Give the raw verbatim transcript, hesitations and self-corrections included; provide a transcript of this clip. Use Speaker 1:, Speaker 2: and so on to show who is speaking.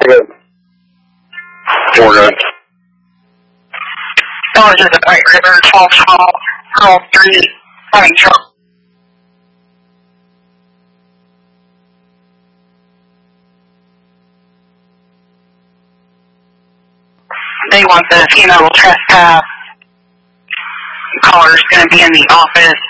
Speaker 1: good. Four good.
Speaker 2: Village of the White River, twelve twelve, Pearl three, having trouble. They want the female trespass. The caller's going to be in the office